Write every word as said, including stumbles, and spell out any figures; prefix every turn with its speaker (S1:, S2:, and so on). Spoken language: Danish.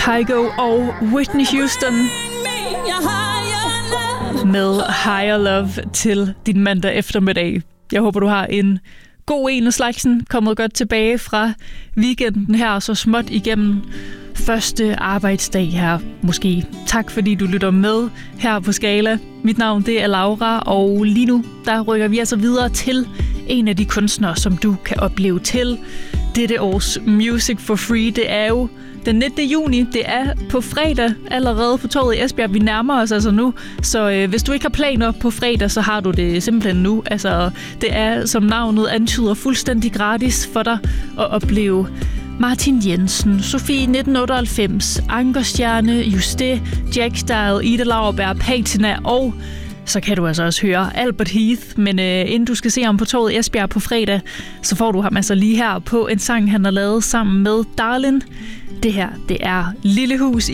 S1: Kygo og Whitney Houston med Higher Love til din mandag eftermiddag. Jeg håber, du har en god en af slagsen, kommet godt tilbage fra weekenden her, så småt igennem første arbejdsdag her måske. Tak fordi du lytter med her på Skala. Mit navn det er Laura, og lige nu der rykker vi altså videre til en af de kunstnere, som du kan opleve til dette års Music for Free. Det er jo den nittende juni, det er på fredag allerede på Torvet i Esbjerg. Vi nærmer os altså nu, så øh, hvis du ikke har planer på fredag, så har du det simpelthen nu. Altså, det er, som navnet antyder, fuldstændig gratis for dig at opleve Martin Jensen, Sofie nitten otteoghalvfems, Ankerstjerne, Juste, Jack Style, Ida Lauerberg, Patina, og så kan du altså også høre Albert Heath. Men øh, inden du skal se ham på Torvet i Esbjerg på fredag, så får du ham altså lige her på en sang, han har lavet sammen med Darlin. Det her, det er Lille Hus i